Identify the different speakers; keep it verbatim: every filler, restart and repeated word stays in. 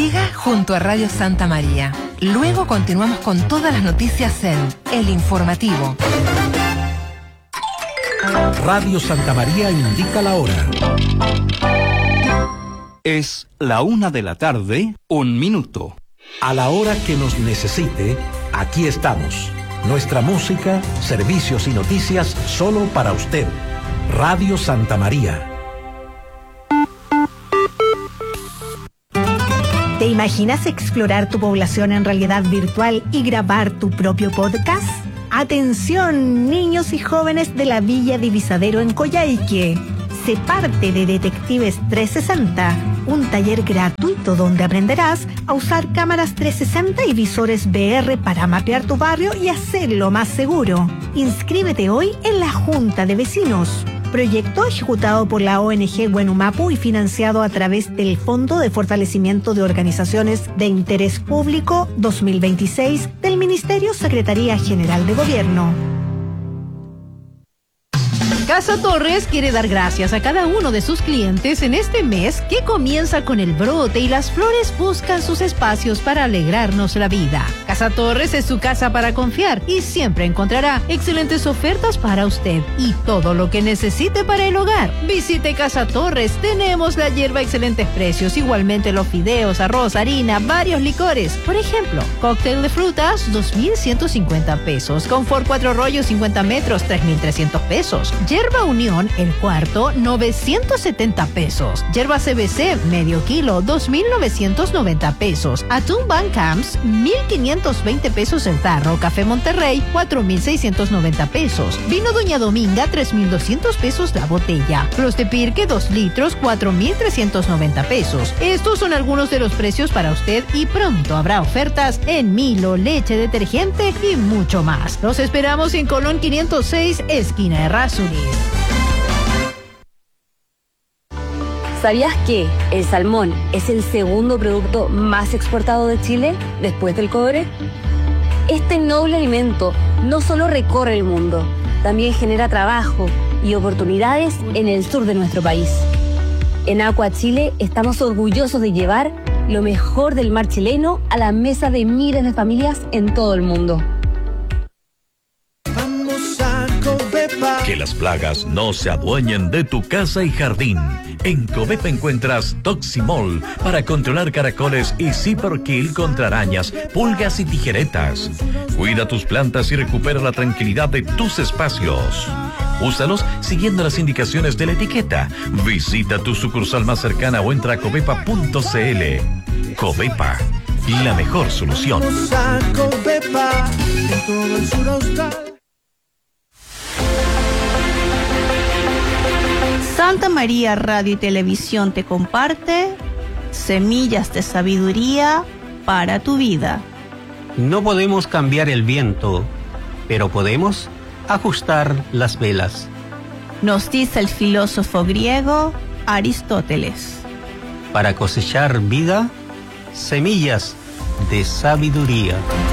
Speaker 1: Siga junto a Radio Santa María. Luego continuamos con todas las noticias en El Informativo.
Speaker 2: Radio Santa María indica la hora.
Speaker 3: Es la una de la tarde, un minuto.
Speaker 2: A la hora que nos necesite, aquí estamos. Nuestra música, servicios y noticias solo para usted. Radio Santa María.
Speaker 4: ¿Te imaginas explorar tu población en realidad virtual y grabar tu propio podcast? Atención, niños y jóvenes de la Villa Divisadero en Coyhaique. Sé parte de Detectives trescientos sesenta, un taller gratuito donde aprenderás a usar cámaras trescientos sesenta y visores V R para mapear tu barrio y hacerlo más seguro. Inscríbete hoy en la Junta de Vecinos. Proyecto ejecutado por la O N G Huenumapu y financiado a través del Fondo de Fortalecimiento de Organizaciones de Interés Público dos mil veintiséis del Ministerio Secretaría General de Gobierno.
Speaker 5: Casa Torres quiere dar gracias a cada uno de sus clientes en este mes que comienza con el brote y las flores buscan sus espacios para alegrarnos la vida. Casa Torres es su casa para confiar y siempre encontrará excelentes ofertas para usted y todo lo que necesite para el hogar. Visite Casa Torres, tenemos la hierba a excelentes precios, igualmente los fideos, arroz, harina, varios licores. Por ejemplo, cóctel de frutas, dos mil ciento cincuenta pesos. Confort cuatro rollos cincuenta metros, tres mil trescientos pesos. Yerba Unión, el cuarto, novecientos setenta pesos. Yerba C B C, medio kilo, dos mil novecientos noventa pesos. Atún Van Camps, mil quinientos veinte pesos el tarro. Café Monterrey, cuatro mil seiscientos noventa pesos. Vino Doña Dominga, tres mil doscientos pesos la botella. Flos de Pirque, dos litros, cuatro mil trescientos noventa pesos. Estos son algunos de los precios para usted y pronto habrá ofertas en Milo, leche, detergente y mucho más. Los esperamos en Colón quinientos seis, esquina Errázuriz.
Speaker 6: ¿Sabías que el salmón es el segundo producto más exportado de Chile después del cobre? Este noble alimento no solo recorre el mundo, también genera trabajo y oportunidades en el sur de nuestro país. En Aqua Chile estamos orgullosos de llevar lo mejor del mar chileno a la mesa de miles de familias en todo el mundo.
Speaker 7: Que las plagas no se adueñen de tu casa y jardín. En Covepa encuentras Toximol para controlar caracoles y Cyperkill contra arañas, pulgas y tijeretas. Cuida tus plantas y recupera la tranquilidad de tus espacios. Úsalos siguiendo las indicaciones de la etiqueta. Visita tu sucursal más cercana o entra a covepa punto c l. Covepa, la mejor solución.
Speaker 8: Santa María Radio y Televisión te comparte semillas de sabiduría para tu vida.
Speaker 9: No podemos cambiar el viento, pero podemos ajustar las velas.
Speaker 8: Nos dice el filósofo griego Aristóteles.
Speaker 9: Para cosechar vida, semillas de sabiduría.